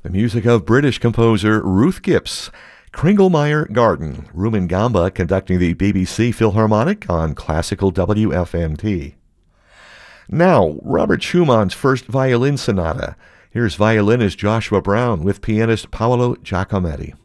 The music of British composer Ruth Gibbs. Kringlemeyer Garden, Rumangamba conducting the BBC Philharmonic on classical WFMT. Now, Robert Schumann's first violin sonata. Here's violinist Joshua Brown with pianist Paolo Giacometti.